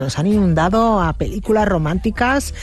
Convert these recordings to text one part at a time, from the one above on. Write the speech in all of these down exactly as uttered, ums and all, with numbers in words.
Nos han inundado a películas románticas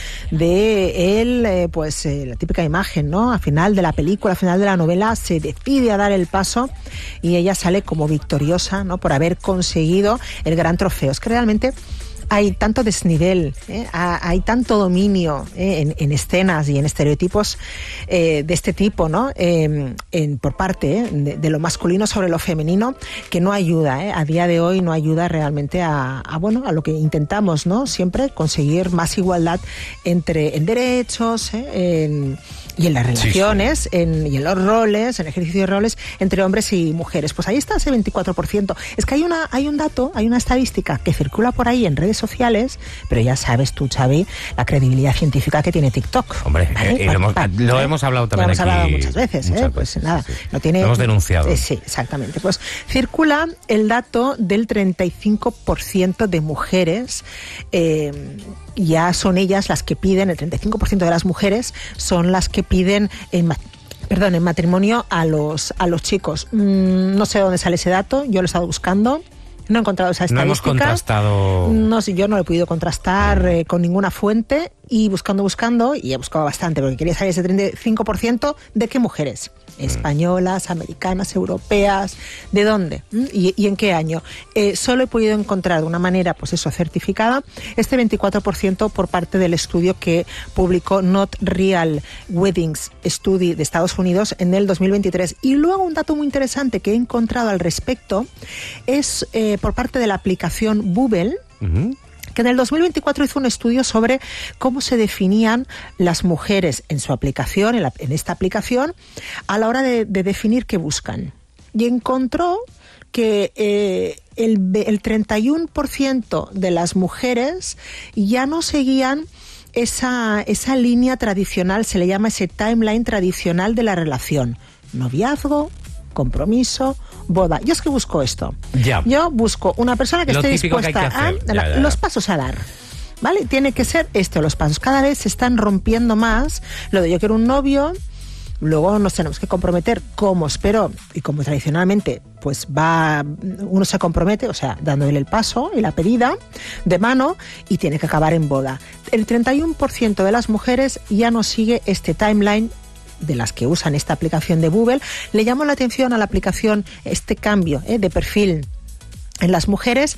de él, eh, pues eh, la típica imagen, ¿no? Al final de la película, al final de la novela, se decide a dar el paso y ella sale como victoriosa, ¿no? Por haber conseguido el gran trofeo. Es que realmente hay tanto desnivel, ¿eh? hay tanto dominio ¿eh? en, en escenas y en estereotipos eh, de este tipo, ¿no? Eh, en, por parte ¿eh? de, de lo masculino sobre lo femenino, que no ayuda, ¿eh? a día de hoy no ayuda realmente a, a, bueno, a lo que intentamos, ¿no? Siempre conseguir más igualdad entre en derechos, ¿eh? en, y en las relaciones, sí, sí. En, y en los roles, en el ejercicio de roles entre hombres y mujeres. Pues ahí está ese veinticuatro por ciento. Es que hay una, hay un dato, hay una estadística que circula por ahí en redes sociales, pero ya sabes tú, Xavi, la credibilidad científica que tiene TikTok. Hombre, ¿vale? eh, lo, hemos, lo ¿eh? hemos hablado también lo hemos aquí. hablado muchas veces, muchas ¿eh? Pues veces, nada, sí, sí. No tiene, lo hemos denunciado. Eh, sí, exactamente. Pues circula el dato del treinta y cinco por ciento de mujeres, eh, ya son ellas las que piden, el treinta y cinco por ciento de las mujeres son las que piden en perdón, en matrimonio a los, a los chicos. Mm, no sé dónde sale ese dato, yo lo he estado buscando. No he encontrado esa estadística. No hemos contrastado. No sé, yo no lo he podido contrastar eh, con ninguna fuente y buscando, buscando, y he buscado bastante porque quería saber ese treinta y cinco por ciento de qué mujeres. Españolas, americanas, europeas, ¿de dónde? ¿Y, y en qué año? Eh, solo he podido encontrar de una manera, pues eso, certificada, este veinticuatro por ciento por parte del estudio que publicó Not Real Weddings Study de Estados Unidos en el dos mil veintitrés. Y luego un dato muy interesante que he encontrado al respecto es eh, por parte de la aplicación Bubble, uh-huh. que en el dos mil veinticuatro hizo un estudio sobre cómo se definían las mujeres en su aplicación, en, la, en esta aplicación, a la hora de, de definir qué buscan. Y encontró que eh, el, el treinta y uno por ciento de las mujeres ya no seguían esa, esa línea tradicional, se le llama ese timeline tradicional de la relación. Noviazgo, compromiso, boda. Yo es que busco esto. Ya. Yo busco una persona que Lo esté dispuesta que a ya, la, ya. los pasos a dar. ¿Vale? Tiene que ser esto, los pasos. Cada vez se están rompiendo más lo de yo quiero un novio, luego nos tenemos que comprometer como espero y como tradicionalmente pues va, uno se compromete, o sea, dándole el paso y la pedida de mano y tiene que acabar en boda. El treinta y uno por ciento de las mujeres ya no sigue este timeline de las que usan esta aplicación de Bubble. Le llamó la atención a la aplicación este cambio ¿eh? de perfil en las mujeres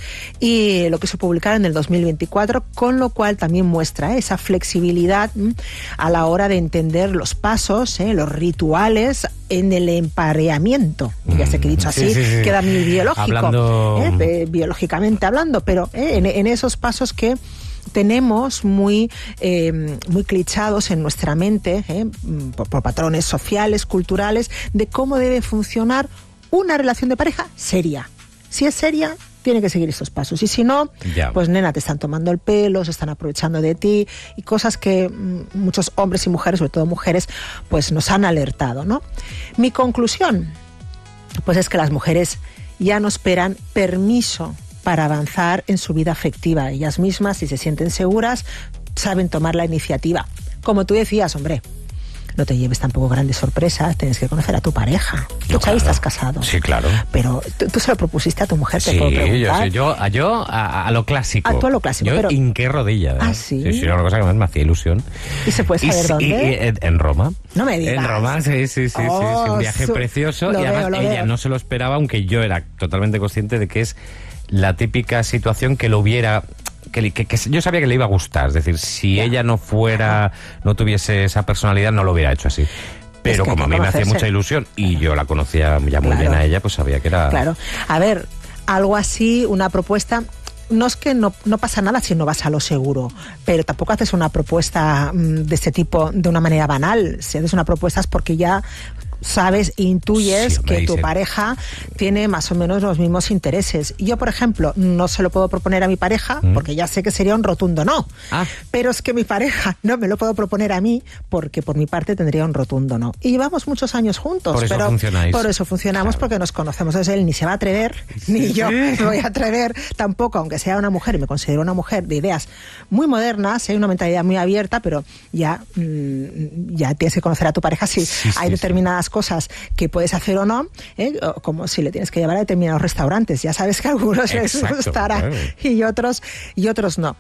y lo que se publicaron en el dos mil veinticuatro, con lo cual también muestra ¿eh? esa flexibilidad ¿eh? a la hora de entender los pasos, ¿eh? los rituales en el empareamiento. Mm. Ya sé que he dicho así, sí, sí, sí. queda muy biológico, hablando... ¿eh? biológicamente hablando, pero ¿eh? en, en esos pasos que tenemos muy, eh, muy clichados en nuestra mente, eh, por, por patrones sociales, culturales, de cómo debe funcionar una relación de pareja seria. Si es seria, tiene que seguir estos pasos. Y si no, ya. pues nena, te están tomando el pelo, se están aprovechando de ti, y cosas que mm, muchos hombres y mujeres, sobre todo mujeres, pues nos han alertado, ¿no? Mi conclusión, pues es que las mujeres ya no esperan permiso para avanzar en su vida afectiva. Ellas mismas, si se sienten seguras, saben tomar la iniciativa. Como tú decías, hombre, no te lleves tampoco grandes sorpresas, tienes que conocer a tu pareja. Tú, Xavi, estás casado. Sí, claro. Pero tú, tú se lo propusiste a tu mujer, te sí, puedo preguntar. Sí, yo, yo a, a lo clásico. A tú a lo clásico. Yo pero... hinqué rodilla. Ah, sí. Sí, sí, era una cosa que más me hacía ilusión. ¿Y se puede saber y, dónde? Y, y, en Roma. No me digas. En Roma, sí, sí, sí. Oh, sí un viaje su... precioso. Lo y además veo, lo ella veo. no se lo esperaba, aunque yo era totalmente consciente de que es la típica situación que lo hubiera... Que, que, que yo sabía que le iba a gustar. Es decir, si ya. ella no fuera, no tuviese esa personalidad, no lo hubiera hecho así. Pero es que como a mí me hacía mucha ilusión y yo la conocía ya muy claro. bien a ella, pues sabía que era... Claro. A ver, algo así, una propuesta... No es que no, no pasa nada si no vas a lo seguro, pero tampoco haces una propuesta mmm, de este tipo de una manera banal. Si haces una propuesta es porque ya sabes, intuyes sí, que tu dice. pareja tiene más o menos los mismos intereses. Yo, por ejemplo, no se lo puedo proponer a mi pareja ¿Mm? porque ya sé que sería un rotundo no. Ah. Pero es que mi pareja no me lo puedo proponer a mí porque por mi parte tendría un rotundo no. Y llevamos muchos años juntos. Por eso pero funcionáis. Por eso funcionamos, claro. porque nos conocemos. Entonces él ni se va a atrever, sí. ni yo me voy a atrever tampoco, aunque sea una mujer y me considero una mujer de ideas muy modernas, hay una mentalidad muy abierta, pero ya, mmm, ya tienes que conocer a tu pareja si sí, hay sí, determinadas sí. cosas que puedes hacer o no, ¿eh? Como si le tienes que llevar a determinados restaurantes. Ya sabes que a algunos les Exacto, gustará claro. y otros, y otros no.